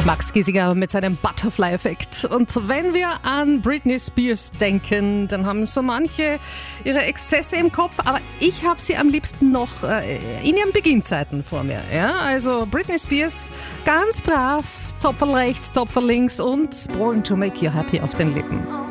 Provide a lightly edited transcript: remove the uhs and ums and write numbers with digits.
Max Giesinger mit seinem Butterfly-Effekt. Und wenn wir an Britney Spears denken, dann haben so manche ihre Exzesse im Kopf, aber ich habe sie am liebsten noch in ihren Beginnzeiten vor mir. Ja? Also Britney Spears, ganz brav, Zopferl rechts, Zopferl links und Born to Make You Happy auf den Lippen.